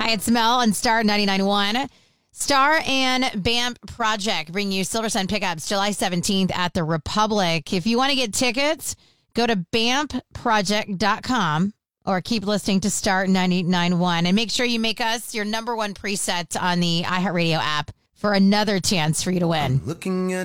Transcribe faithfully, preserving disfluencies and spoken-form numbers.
Hi, it's Mel on Star ninety-nine point one. Star and B A M P Project bring you Silver Sun Pickups July seventeenth at the Republic. If you want to get tickets, go to bamp project dot com or keep listening to Star ninety-nine point one. And make sure you make us your number one preset on the iHeartRadio app for another chance for you to win. I'm looking at